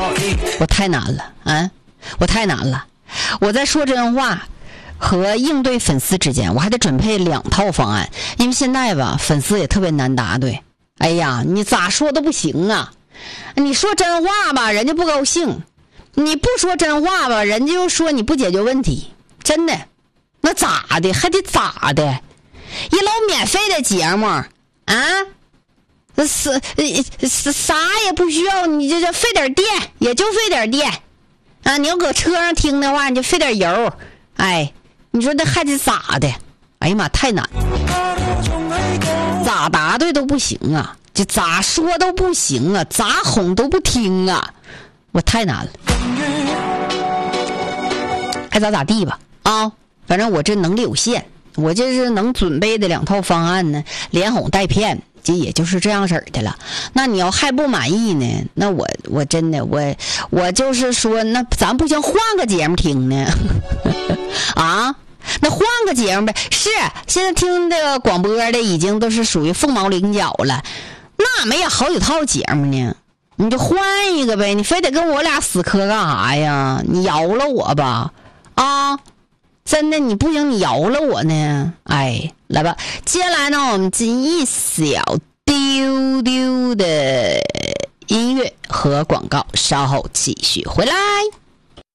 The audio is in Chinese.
我太难了啊！我太难了。我在说真话和应对粉丝之间，我还得准备2套方案，因为现在吧，粉丝也特别难答对。哎呀，你咋说都不行啊！你说真话吧，人家不高兴；你不说真话吧，人家又说你不解决问题。真的，那咋的？还得咋的？一老免费的节目啊，啥也不需要，你这费点电，也就费点电啊！你要搁车上听的话，你就费点油。哎，你说这还得咋的？哎呀妈，太难，咋答对都不行啊，这咋说都不行啊，咋哄都不听啊，我太难了。爱咋地吧啊，反正我这能力有限，我这是能准备的2套方案呢，连哄带骗，这也就是这样式儿的了。那你要还不满意呢，那我真的我就是说，那咱不行换个节目听呢啊，那换个节目呗。是现在听这个广播的已经都是属于凤毛麟角了，那没有好几套节目呢，你就换一个呗，你非得跟我俩死磕干啥呀？你饶了我吧啊！真的，你不行，你饶了我呢。哎，来吧，接下来呢，我们进一小丢丢的音乐和广告，稍后继续回来。